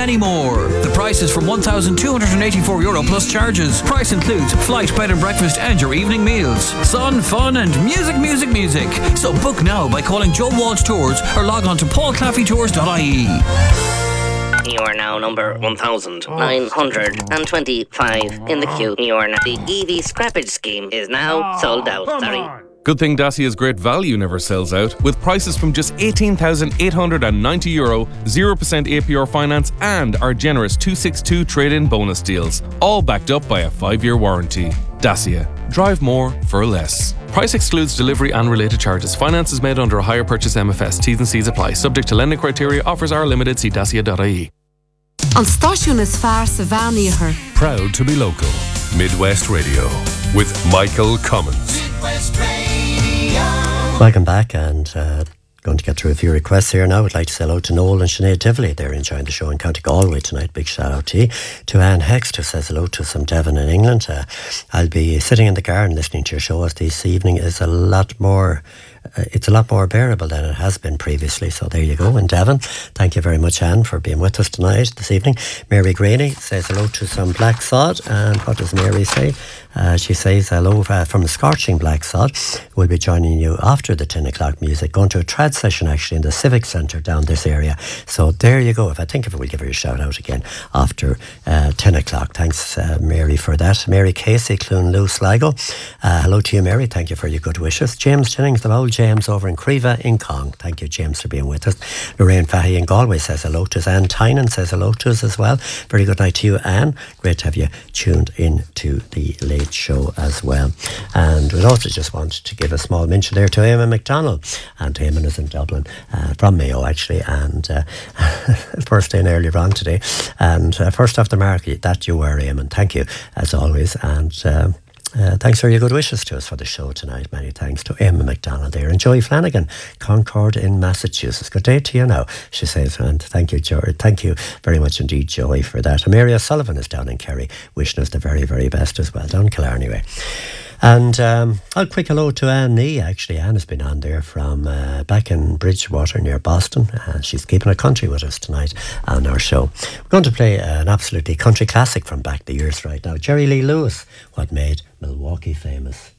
many more. The price is from €1,284 plus charges. Price includes flight, bed and breakfast and your evening meals. Sun, fun and music. So book now by calling Joe Walsh Tours or log on to paulclaffeytours.ie. You are now number 1,925 in the queue. The EV scrappage scheme is now sold out. Sorry. Good thing Dacia's great value never sells out, with prices from just €18,890, 0% APR finance and our generous 262 trade-in bonus deals, all backed up by a 5-year warranty. Dacia. Drive more for less. Price excludes delivery and related charges. Finance is made under a hire purchase MFS. T's and C's apply. Subject to lending criteria. Offers are limited. See dacia.ie. An stáisiún is fearr sa bheaníochar. Proud to be local. Midwest Radio with Michael Cummins. Welcome back, and going to get through a few requests here now. I'd like to say hello to Noel and Sinead Tivoli. They're enjoying the show in County Galway tonight. Big shout out to you. To Anne Hext, who says hello to some Devon in England. I'll be sitting in the garden listening to your show, as this evening is a lot more bearable than it has been previously. So there you go in Devon. Thank you very much, Anne, for being with us this evening. Mary Graney says hello to some black sod. And what does Mary say? She says hello from the scorching black sod. We'll be joining you after the 10 o'clock music, going to a trad session actually in the Civic Centre down this area. So there you go. If I think of it, we'll give her a shout out again after 10 o'clock. Thanks, Mary, for that. Mary Casey, Clunloo, Sligo. Hello to you, Mary. Thank you for your good wishes. James Jennings, the old James over in Creva in Cong. Thank you, James, for being with us. Lorraine Fahy in Galway says hello to us. Anne Tynan says hello to us as well. Very good night to you, Anne. Great to have you tuned in to the late show as well. And we'd also just want to give a small mention there to Eamon McDonald. And Eamon is in Dublin, from Mayo actually, and first in earlier on today. And first off the mark, that you were, Eamon. Thank you, as always. And thanks for your good wishes to us for the show tonight. Many thanks to Emma McDonald there. And Joey Flanagan, Concord in Massachusetts. Good day to you now, she says. And thank you, Joey. Thank you very much indeed, Joey, for that. And Mary O'Sullivan is down in Kerry, wishing us the very, very best as well. Down in Killarney way. And a quick hello to Anne Nee. Actually, Anne has been on there from back in Bridgewater near Boston. She's keeping it country with us tonight on our show. We're going to play an absolutely country classic from back the years right now. Jerry Lee Lewis, what made Milwaukee famous.